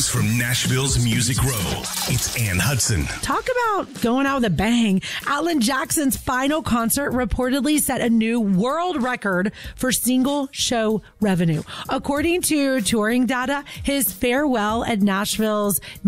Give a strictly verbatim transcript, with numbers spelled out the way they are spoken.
news from Nashville's Music Row. It's Ann Hudson. Talk about going out with a bang. Alan Jackson's final concert reportedly set a new world record for single show revenue. According to touring data, his farewell at Nashville's